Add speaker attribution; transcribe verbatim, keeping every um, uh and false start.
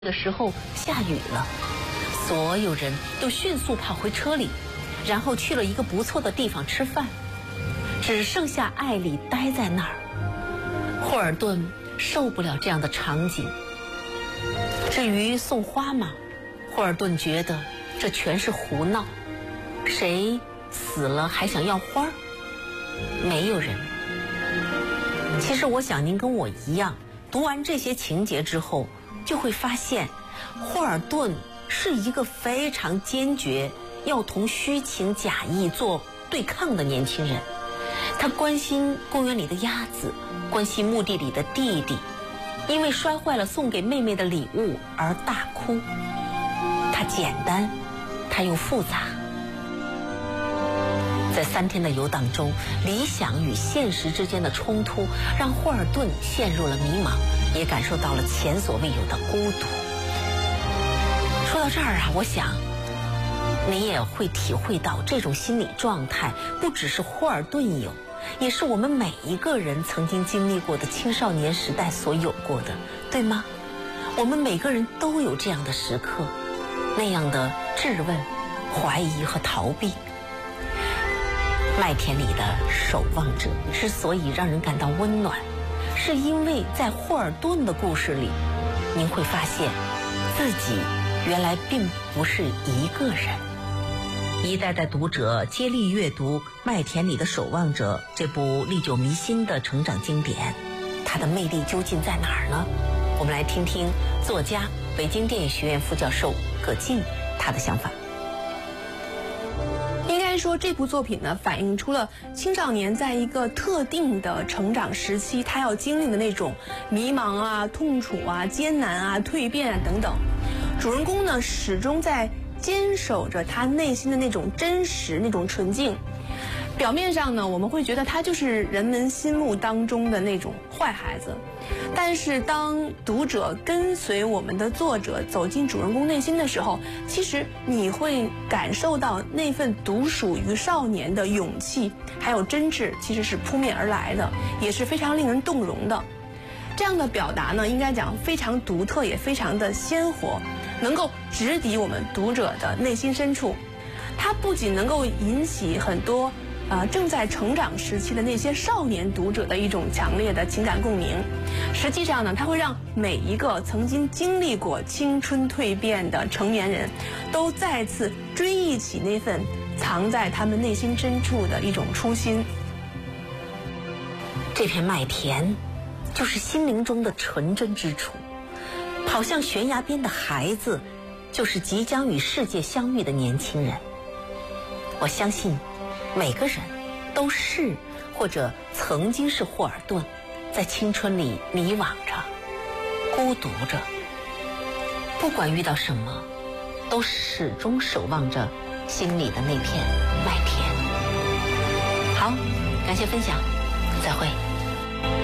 Speaker 1: 的时候下雨了，所有人都迅速跑回车里，然后去了一个不错的地方吃饭，只剩下艾莉待在那儿。霍尔顿受不了这样的场景。至于送花嘛，霍尔顿觉得这全是胡闹，谁死了还想要花？没有人。其实我想您跟我一样，读完这些情节之后，就会发现霍尔顿是一个非常坚决要同虚情假意做对抗的年轻人。他关心公园里的鸭子，关心墓地里的弟弟，因为摔坏了送给妹妹的礼物而大哭。他简单，他又复杂。在三天的游荡中，理想与现实之间的冲突让霍尔顿陷入了迷茫，也感受到了前所未有的孤独。说到这儿啊，我想你也会体会到这种心理状态不只是霍尔顿有，也是我们每一个人曾经经历过的青少年时代所有过的，对吗？我们每个人都有这样的时刻，那样的质问、怀疑和逃避。麦田里的守望者之所以让人感到温暖，是因为在霍尔顿的故事里，您会发现自己原来并不是一个人。一代代读者接力阅读《麦田里的守望者》这部历久弥新的成长经典，它的魅力究竟在哪儿呢？我们来听听作家、北京电影学院副教授葛静他的想法。
Speaker 2: 应该说，这部作品呢，反映出了青少年在一个特定的成长时期，他要经历的那种迷茫啊、痛楚啊、艰难啊、蜕变啊等等。主人公呢，始终在坚守着他内心的那种真实、那种纯净。表面上呢，我们会觉得他就是人们心目当中的那种坏孩子，但是当读者跟随我们的作者走进主人公内心的时候，其实你会感受到那份独属于少年的勇气还有真挚，其实是扑面而来的，也是非常令人动容的。这样的表达呢，应该讲非常独特，也非常的鲜活，能够直抵我们读者的内心深处。它不仅能够引起很多呃，正在成长时期的那些少年读者的一种强烈的情感共鸣，实际上呢，它会让每一个曾经经历过青春蜕变的成年人，都再次追忆起那份藏在他们内心深处的一种初心。
Speaker 1: 这片麦田，就是心灵中的纯真之处。跑向悬崖边的孩子，就是即将与世界相遇的年轻人。我相信每个人都是或者曾经是霍尔顿，在青春里迷惘着，孤独着，不管遇到什么，都始终守望着心里的那片麦田。好，感谢分享，再会。